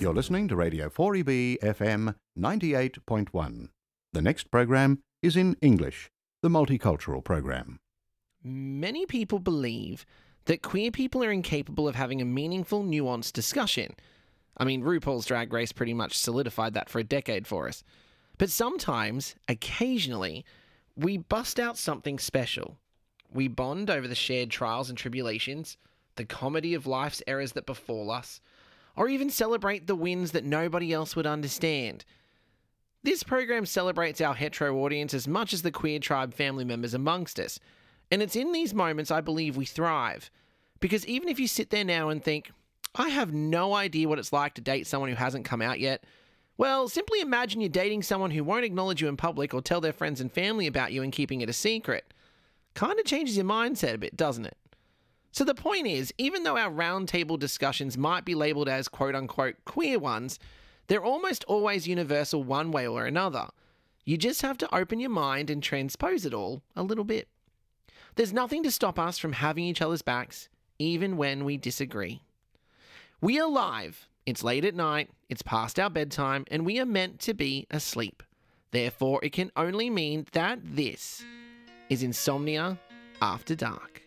You're listening to Radio 4EB FM 98.1. The next program is in English, the multicultural program. Many people believe that queer people are incapable of having a meaningful, nuanced discussion. I mean, RuPaul's Drag Race pretty much solidified that for a decade for us. But sometimes, occasionally, we bust out something special. We bond over the shared trials and tribulations, the comedy of life's errors that befall us, or even celebrate the wins that nobody else would understand. This program celebrates our hetero audience as much as the queer tribe family members amongst us. And it's in these moments I believe we thrive. Because even if you sit there now and think, I have no idea what it's like to date someone who hasn't come out yet, well, simply imagine you're dating someone who won't acknowledge you in public or tell their friends and family about you and keeping it a secret. Kind of changes your mindset a bit, doesn't it? So the point is, even though our roundtable discussions might be labelled as quote-unquote queer ones, they're almost always universal one way or another. You just have to open your mind and transpose it all a little bit. There's nothing to stop us from having each other's backs, even when we disagree. We are live. It's late at night, it's past our bedtime, and we are meant to be asleep. Therefore, it can only mean that this is Insomnia After Dark.